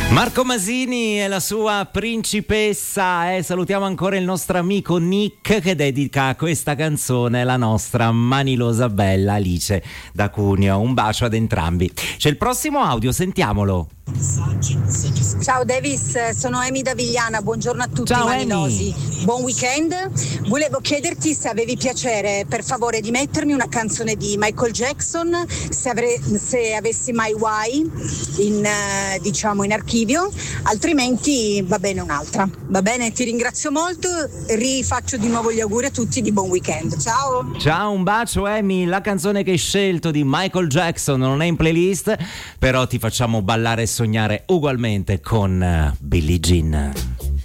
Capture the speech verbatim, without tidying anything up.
Marco Masini e la sua principessa, e eh, salutiamo ancora il nostro amico Nick che dedica questa canzone alla nostra manilosa bella Alice da Cuneo. Un bacio ad entrambi. C'è il prossimo audio, sentiamolo. Ciao Davis, sono Amy da Vigliana, buongiorno a tutti. Ciao, manilosi. Buon weekend. Volevo chiederti se avevi piacere per favore di mettermi una canzone di Michael Jackson, se, avre- se avessi My Way in, eh, diciamo in archivio, altrimenti va bene un'altra. Va bene, ti ringrazio molto, rifaccio di nuovo gli auguri a tutti di buon weekend. Ciao. Ciao, un bacio Amy. La canzone che hai scelto di Michael Jackson non è in playlist, però ti facciamo ballare e sognare ugualmente con Billie Jean.